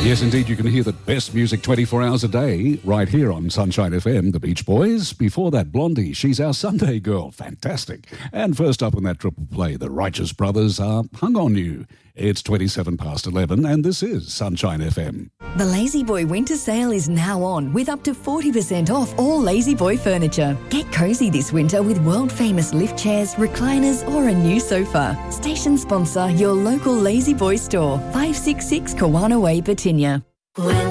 Yes, indeed, you can hear the best music 24 hours a day right here on Sunshine FM, the Beach Boys. Before that, Blondie, She's Our Sunday Girl. Fantastic. And first up in that triple play, the Righteous Brothers are Hung On You. It's 27 past 11 and this is Sunshine FM. The Lazy Boy winter sale is now on with up to 40% off all Lazy Boy furniture. Get cosy this winter with world-famous lift chairs, recliners or a new sofa. Station sponsor, your local Lazy Boy store, 566 Kawana Way, Batinia.